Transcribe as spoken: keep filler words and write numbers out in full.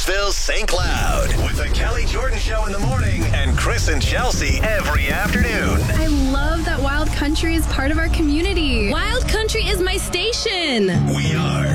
Bakersville, Saint Cloud. With the Kelly Jordan Show in the morning and Chris and Chelsea every afternoon. I love that Wild Country is part of our community. Wild Country is my station. We are